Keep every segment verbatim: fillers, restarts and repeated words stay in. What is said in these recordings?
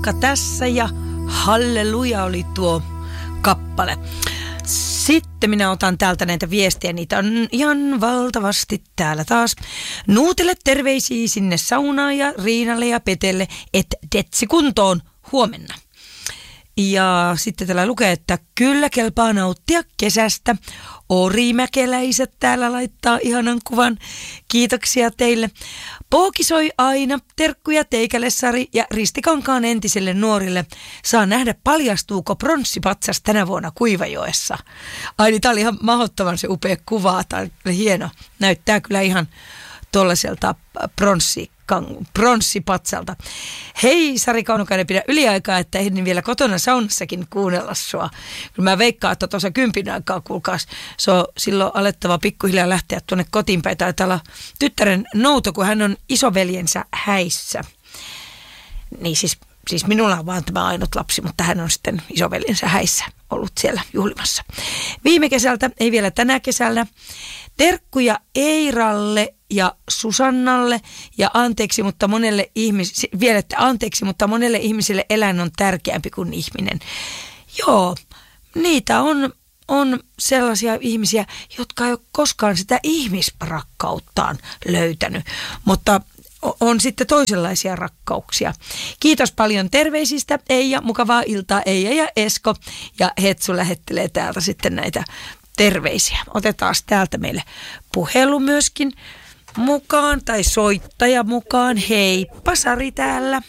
Vaikka tässä ja halleluja oli tuo kappale. Sitten minä otan täältä näitä viestejä, niitä on ihan valtavasti täällä taas. Nuutille terveisiä sinne saunaan ja Riinalle ja Petelle, että detsi kuntoon huomenna. Ja sitten täällä lukee, että kyllä kelpaa nauttia kesästä. Orimäkeläiset täällä laittaa ihanan kuvan. Kiitoksia teille. Pooki soi aina. Terkkuja teikälle Sari ja Ristikankaan entiselle nuorille. Saa nähdä paljastuuko pronssipatsas tänä vuonna Kuivajoessa. Ai niin, tää oli ihan mahdottoman se upea kuva. Tää oli hieno. Näyttää kyllä ihan tollaiselta pronssi. pronssipatsalta. Hei Sari Kaunokainen, pidä yliaikaa, että ehdin vielä kotona saunassakin kuunnella sua. Kyllä mä veikkaan, että tuossa kympin aikaa, kuulkaas, se on silloin alettava pikkuhiljaa lähteä tuonne kotiin päin. Taitaa olla tyttären nouto, kun hän on isoveljensä häissä. Niin siis, siis minulla on vaan tämä ainut lapsi, mutta hän on sitten isoveljensä häissä ollut siellä juhlimassa. Viime kesältä, ei vielä tänä kesällä, terkkuja Eiralle ja Susannalle ja anteeksi, mutta monelle ihmiselle, vielä että anteeksi, mutta monelle ihmiselle eläin on tärkeämpi kuin ihminen. Joo, niitä on, on sellaisia ihmisiä, jotka ei ole koskaan sitä ihmisrakkauttaan löytänyt, mutta on sitten toisenlaisia rakkauksia. Kiitos paljon terveisistä, Eija, mukavaa iltaa Eija ja Esko, ja Hetsu lähettelee täältä sitten näitä terveisiä. Otetaan täältä meille puhelu myöskin mukaan tai soittaja mukaan. Heippa, Sari täällä.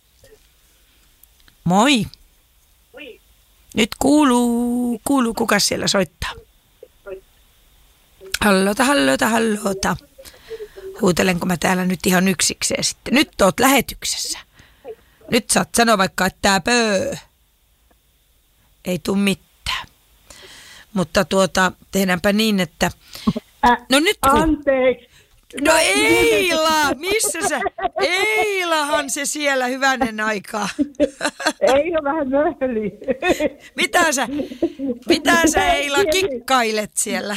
Moi. Nyt kuuluu, kuuluu kuka siellä soittaa. Hallota, hallota, hallota. Huutelenko mä täällä nyt ihan yksikseen sitten. Nyt oot lähetyksessä. Nyt saat sanoa vaikka, että tää pöö. Ei tuu mitään. Mutta tuota, tehdäänpä niin, että... No nyt kun... Anteeksi. No Eila, missä sä? Eilahan se siellä hyvänen aikaa. Ei ole vähän möhli. Mitä sä, mitä sä Eila kikkailet siellä?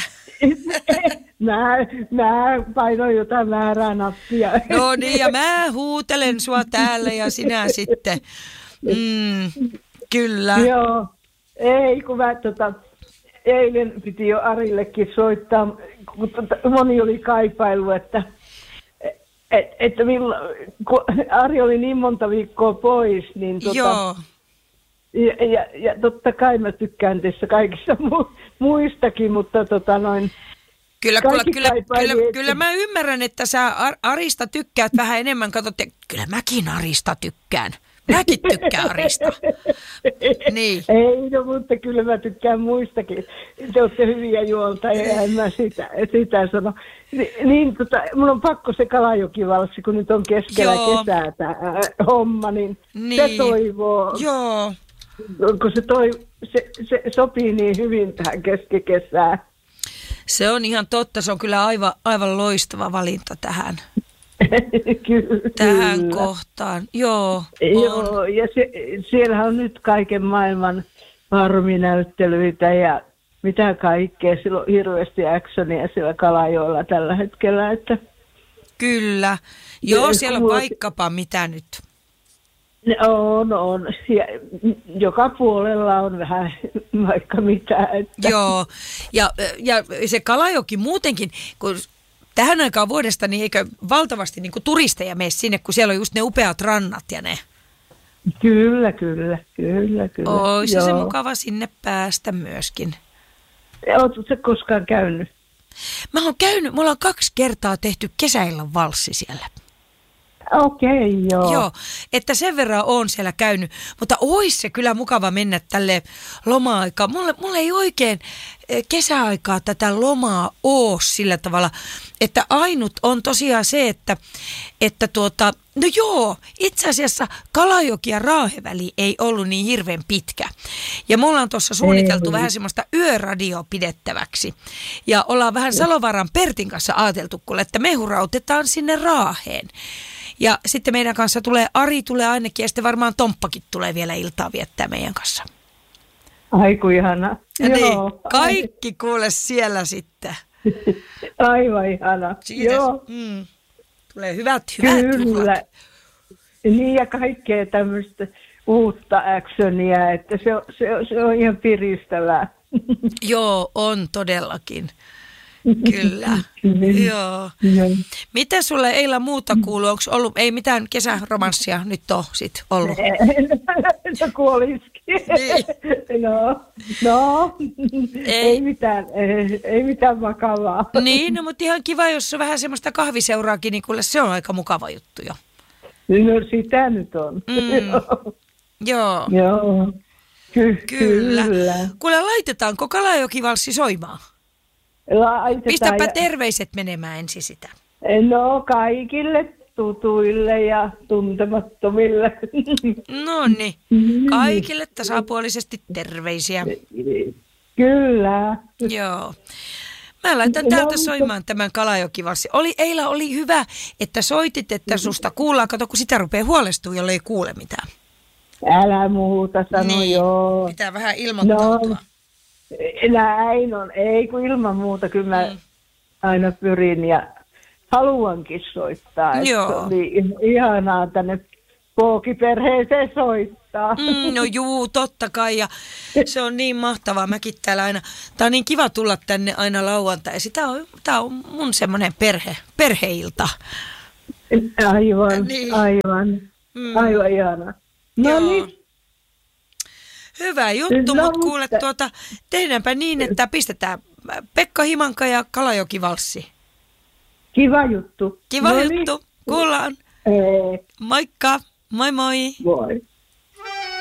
Mä, mä painoin jotain väärää nappia. No niin, ja mä huutelen sua täällä ja sinä sitten. Mm, kyllä. Joo, ei kun mä tota... Eilen piti jo Arillekin soittaa, kun moni oli kaipailu, että, että, että milloin, kun Ari oli niin monta viikkoa pois, niin tota, Joo. Ja, ja, ja totta kai mä tykkään tässä kaikista mu, muistakin, mutta tota noin... Kyllä, kyllä, kyllä, kyllä, kyllä mä ymmärrän, että sä Arista tykkäät vähän enemmän, katsot, ja kyllä mäkin Arista tykkään. Mäkin tykkään Arista. Niin. Ei, no, mutta kyllä mä tykkään muistakin. Te olette hyviä juontajia, ja en mä sitä, sitä sano. Ni, niin, tota, mun on pakko se Kalajokivalssi, kun nyt on keskellä Joo. kesää tämä homma, niin, niin se toivoo. Joo. Kun se, toi, se, se sopii niin hyvin tähän keskikesään. Se on ihan totta, se on kyllä aivan, aivan loistava valinta tähän. Kyllä. Tähän kohtaan, joo. Joo, ja se, siellä on nyt kaiken maailman farminäyttelyitä ja mitä kaikkea. Siellä on hirveästi actionia siellä Kalajoella tällä hetkellä. Että kyllä. Joo, siellä on vaikkapa mitä nyt. On, on. Ja joka puolella on vähän vaikka mitä. Että. Joo, ja, ja se Kalajoki muutenkin, kun... Tähän aikaan vuodesta niin eikö valtavasti niin kuin turisteja mene sinne, kun siellä on just ne upeat rannat ja ne. Kyllä, kyllä, kyllä. Olisi se mukava sinne päästä myöskin. Oletko sä koskaan käynyt? Mä oon käynyt, mulla on kaksi kertaa tehty kesäillan valssi siellä. Okei, okay, joo. Joo, että sen verran oon siellä käynyt, mutta ois se kyllä mukava mennä tälle loma-aikaan. Mulle, mulle ei oikein kesäaikaa tätä lomaa oo sillä tavalla, että ainut on tosiaan se, että, että tuota, no joo, itse asiassa Kalajoki ja Raaheväli ei ollut niin hirveän pitkä. Ja me ollaan tuossa suunniteltu ei. vähän semmoista yöradio pidettäväksi. Ja ollaan vähän Salovaaran Pertin kanssa ajateltu, kuule, että me hurautetaan sinne Raaheen. Ja sitten meidän kanssa tulee, Ari tulee ainakin, ja sitten varmaan Tomppakin tulee vielä iltaa viettää meidän kanssa. Aiku ihana. Niin, Joo. kaikki kuule siellä sitten. Aivan ihana. Siitä, Joo. Mm, tulee hyvät, hyvät Kyllä. juhlat. Niin ja kaikkea tämmöistä. uutta actionia, että se on, se on, se on ihan piristävää. Joo, on todellakin. Kyllä. Joo. Mitä sulle Eila muuta kuuluu? Onko ollut, ei mitään kesäromanssia nyt ole sit ollut? No kuolisikin. Niin. No, no. Ei. ei mitään, ei, ei mitään vakavaa. Niin, no, mutta ihan kiva, jos on vähän semmoista kahviseuraakin, niin kuule se on aika mukava juttu jo. No sitä nyt on. Mm. Joo. Joo. Ky- kyllä. kyllä. Kuule, laitetaanko Kalajoki-valssi soimaan? Laitetaan. Pistäpä ja... terveiset menemään ensin sitä. No kaikille tutuille ja tuntemattomille. No niin, kaikille tasapuolisesti terveisiä. Kyllä. Joo. Mä laitan täältä soimaan tämän Kalajoki-valssi. Oli, Eila, oli hyvä, että soitit, että susta kuullaan. Kato, kun sitä rupeaa huolestua, jolle ei kuule mitään. Älä muuta, sano niin, joo. Pitää vähän ilmoittautua. No, näin on. Ei kun ilman muuta, kyllä mä mm. aina pyrin ja haluankin soittaa. Joo. Oli ihanaa tänne Pooki-perheeseen soittaa. Mm, no juu, totta kai. Ja se on niin mahtavaa. Mäkin täällä aina. Tää on niin kiva tulla tänne aina lauantaisin. Tää on, tää on mun semmoinen perhe, perheilta. Aivan, niin. aivan. Mm. Aivan ihanaa. No niin. Hyvä juttu, no, mutta kuule tuota, tehdäänpä niin, että pistetään Pekka Himanka ja Kalajoki-valssi. Kiva juttu. Kiva no juttu. Niin. Kuullaan. Ei. Moikka. Moi moi. Moi.